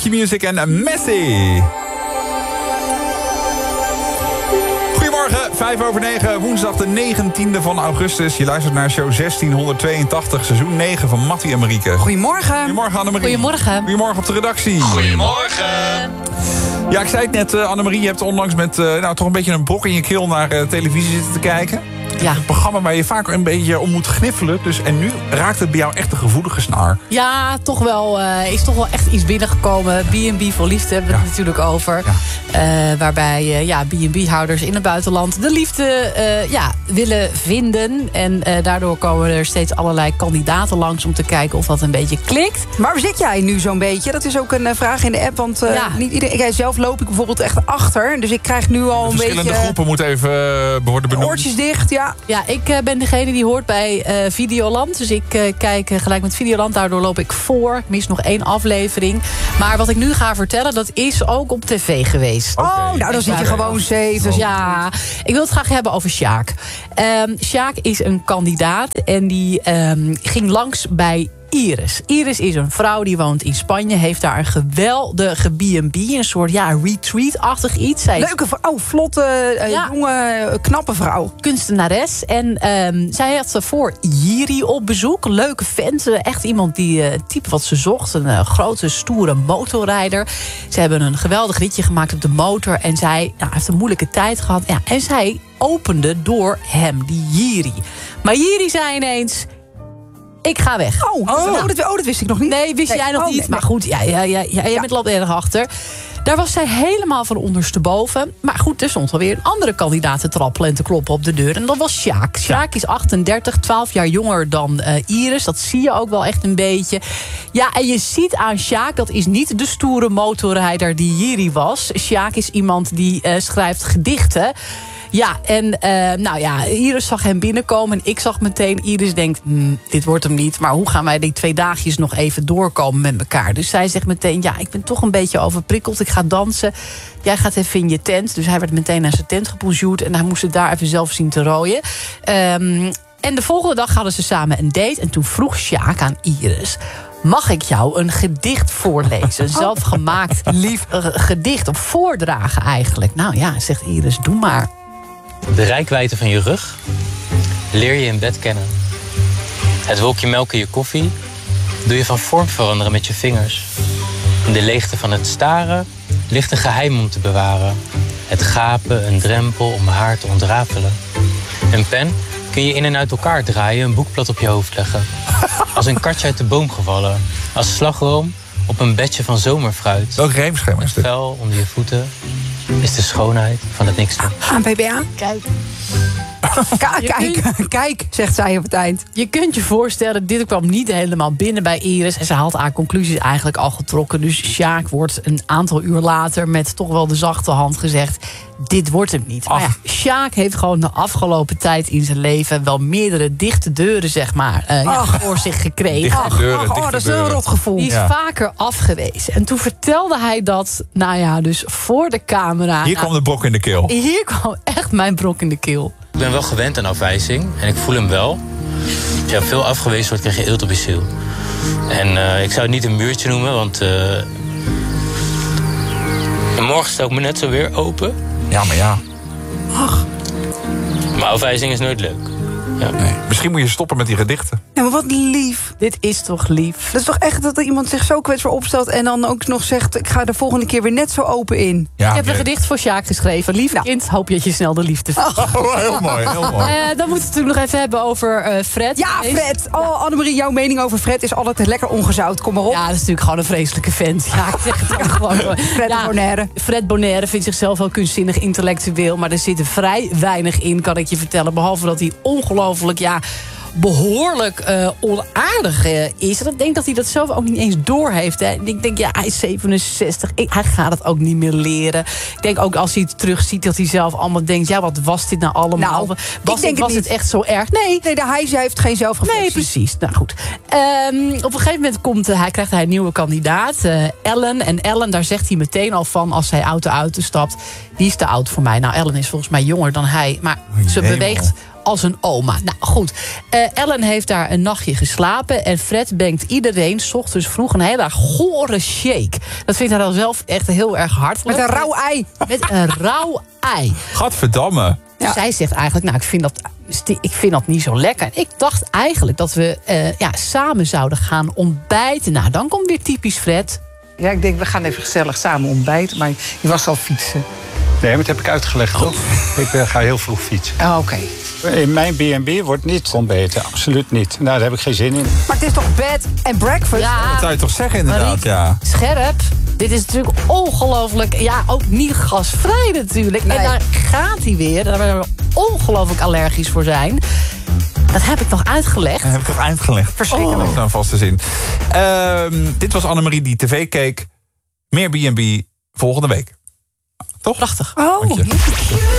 Q-Music en Messi. Goedemorgen, 5:05, woensdag de 19e van augustus. Je luistert naar show 1682, seizoen 9 van Mattie en Marieke. Goedemorgen. Goedemorgen, Annemarie. Goedemorgen. Goedemorgen op de redactie. Goedemorgen. Ja, ik zei het net, Annemarie, je hebt onlangs met toch een beetje een brok in je keel naar televisie zitten te kijken. Ja. Een programma waar je vaak een beetje om moet gniffelen. Dus, en nu raakt het bij jou echt de gevoelige snaar. Ja, toch wel, is toch wel echt iets binnengekomen. B&B voor liefde hebben we het natuurlijk over. Ja. Waarbij B&B-houders in het buitenland de liefde willen vinden. En daardoor komen er steeds allerlei kandidaten langs om te kijken of dat een beetje klikt. Waar zit jij nu zo'n beetje? Dat is ook een vraag in de app. Want niet iedereen. Zelf loop ik bijvoorbeeld echt achter. Dus ik krijg nu al een beetje. Verschillende groepen moeten even worden benoemd. Oortjes dicht, ja. Ja, ik ben degene die hoort bij Videoland. Dus ik kijk gelijk met Videoland. Daardoor loop ik voor. Ik mis nog 1 aflevering. Maar wat ik nu ga vertellen, dat is ook op tv geweest. Oh, nou dan zit je gewoon safe. Dus ja, ik wil het graag hebben over Sjaak. Sjaak is een kandidaat en die ging langs bij Iris. Iris is een vrouw die woont in Spanje. Heeft daar een geweldige B&B. Een soort retreat-achtig iets. Zij leuke vrouw, vlotte, jonge, knappe vrouw. Kunstenares. En zij had voor Jiri op bezoek. Leuke vent. Echt iemand die het type wat ze zocht. Een grote, stoere motorrijder. Ze hebben een geweldig ritje gemaakt op de motor. En zij heeft een moeilijke tijd gehad. Ja, en zij opende door hem, die Jiri. Maar Jiri zei ineens: ik ga weg. Dat wist ik nog niet. Nee, wist jij nog niet. Nee. Maar goed, jij bent al erg achter. Daar was zij helemaal van ondersteboven. Maar goed, er stond alweer een andere kandidaat te trappelen en te kloppen op de deur. En dat was Sjaak. Sjaak is 38, 12 jaar jonger dan Iris. Dat zie je ook wel echt een beetje. Ja, en je ziet aan Sjaak, dat is niet de stoere motorrijder die Jiri was. Sjaak is iemand die schrijft gedichten. Ja, en Iris zag hem binnenkomen. En ik zag meteen, Iris denkt, dit wordt hem niet. Maar hoe gaan wij die 2 dagjes nog even doorkomen met elkaar? Dus zij zegt meteen, ik ben toch een beetje overprikkeld. Ik ga dansen. Jij gaat even in je tent. Dus hij werd meteen naar zijn tent gebonjourd. En hij moest het daar even zelf zien te rooien. En de volgende dag hadden ze samen een date. En toen vroeg Sjaak aan Iris: mag ik jou een gedicht voorlezen? Een zelfgemaakt gedicht, of voordragen eigenlijk. Nou ja, zegt Iris, doe maar. De reikwijdte van je rug leer je in bed kennen. Het wolkje melk in je koffie doe je van vorm veranderen met je vingers. In de leegte van het staren ligt een geheim om te bewaren. Het gapen, een drempel om haar te ontrafelen. Een pen kun je in en uit elkaar draaien, een boekblad op je hoofd leggen. Als een katje uit de boom gevallen. Als slagroom op een bedje van zomerfruit. Welk rijmschema is dit? Vel onder je voeten is de schoonheid van het niks doen. ANPBA? Kijk. Kijk, zegt zij op het eind. Je kunt je voorstellen, dit kwam niet helemaal binnen bij Iris. En ze had haar conclusies eigenlijk al getrokken. Dus Sjaak wordt een aantal uur later met toch wel de zachte hand gezegd: dit wordt hem niet. Maar Sjaak heeft gewoon de afgelopen tijd in zijn leven wel meerdere dichte deuren, zeg maar, voor zich gekregen. Dichte deuren. Dat is een rotgevoel. Die is vaker afgewezen. En toen vertelde hij dat, dus voor de camera. Hier kwam de brok in de keel. Hier kwam echt mijn brok in de keel. Ik ben wel gewend aan afwijzing en ik voel hem wel. Als je veel afgewezen wordt, krijg je eelt op je ziel. En ik zou het niet een muurtje noemen, want en morgen stel ik me net zo weer open. Ja, maar ja. Maar afwijzing is nooit leuk. Ja. Nee. Misschien moet je stoppen met die gedichten. Ja, maar wat lief. Dit is toch lief? Dat is toch echt dat iemand zich zo kwetsbaar opstelt en dan ook nog zegt: ik ga de volgende keer weer net zo open in. Ja, Ik heb een gedicht voor Sjaak geschreven. Lief kind, hoop dat je snel de liefde vindt. Heel mooi, heel mooi. Dan moeten we het natuurlijk nog even hebben over Fred. Ja, Fred. Annemarie, jouw mening over Fred is altijd lekker ongezout. Kom maar op. Ja, dat is natuurlijk gewoon een vreselijke vent. Ja, ik zeg het ook gewoon. Fred Bonaire. Fred Bonaire vindt zichzelf wel kunstzinnig intellectueel, maar er zit er vrij weinig in, kan ik je vertellen. Behalve dat hij ongelooflijk, behoorlijk onaardig is. En ik denk dat hij dat zelf ook niet eens doorheeft. Hè. Ik denk, hij is 67. Hij gaat het ook niet meer leren. Ik denk ook als hij het terugziet dat hij zelf allemaal denkt: wat was dit nou allemaal? Was het echt zo erg? Nee, hij heeft geen zelfreflectie. Nee, precies. Nou goed. Op een gegeven moment krijgt hij een nieuwe kandidaat, Ellen. En Ellen, daar zegt hij meteen al van, als hij auto stapt: die is te oud voor mij. Nou, Ellen is volgens mij jonger dan hij. Maar ze beweegt als een oma. Nou goed, Ellen heeft daar een nachtje geslapen. En Fred brengt iedereen 's ochtends vroeg een hele gore shake. Dat vindt hij dan zelf echt heel erg hartelijk. Met een rauw ei. Met een rauw ei. Gadverdamme. Ja. Zij zegt eigenlijk, nou, ik vind dat niet zo lekker. En ik dacht eigenlijk dat we samen zouden gaan ontbijten. Nou, dan komt weer typisch Fred. Ja, ik denk, we gaan even gezellig samen ontbijten. Maar je was al fietsen. Nee, maar dat heb ik uitgelegd, toch? Ik ga heel vroeg fietsen. Oh, oké. In mijn B&B wordt niet ontbeten. Absoluut niet. Nou, daar heb ik geen zin in. Maar het is toch bed en breakfast? Ja, Dat zou je toch zeggen, inderdaad, Marieke, ja. Scherp. Dit is natuurlijk ongelooflijk. Ja, ook niet gasvrij natuurlijk. Nee. En daar gaat hij weer. Daar waar we ongelooflijk allergisch voor zijn. Dat heb ik nog uitgelegd. Dat heb ik toch uitgelegd. Verschrikkelijk. Zo'n vaste zin. Dit was Annemarie die tv keek. Meer B&B volgende week. Toch? Prachtig. Oh, Dank je.